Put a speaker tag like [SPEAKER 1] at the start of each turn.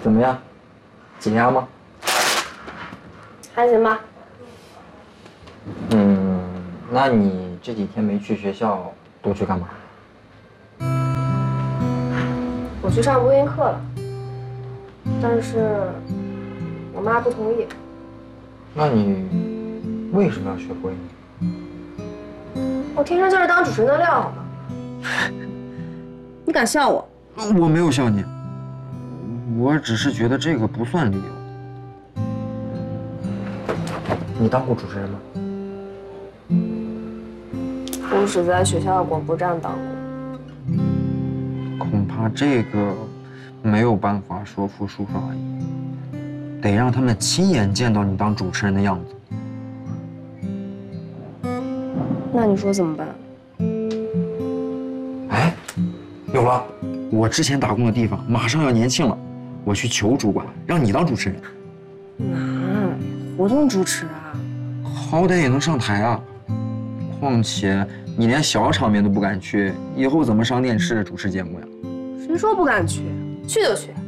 [SPEAKER 1] 怎么样？解压吗？
[SPEAKER 2] 还行吧。
[SPEAKER 1] 那你这几天没去学校，都去干嘛？
[SPEAKER 2] 我去上播音课了，但是我妈不同意。
[SPEAKER 1] 那你为什么要学播音？
[SPEAKER 2] 我天生就是当主持人的料，好吗？你敢笑我？
[SPEAKER 1] 我没有笑你，我只是觉得这个不算理由。你当过主持人吗？
[SPEAKER 2] 我只在学校的广播站当过。
[SPEAKER 1] 恐怕这个没有办法说服叔叔阿姨，得让他们亲眼见到你当主持人的样子。
[SPEAKER 2] 那你说怎么办？
[SPEAKER 1] 哎，有了！我之前打工的地方马上要年庆了，我去求主管，让你当主持人。
[SPEAKER 2] 活动主持啊？
[SPEAKER 1] 好歹也能上台啊！况且你连小场面都不敢去，以后怎么上电视主持节目呀？
[SPEAKER 2] 谁说不敢去？去就去。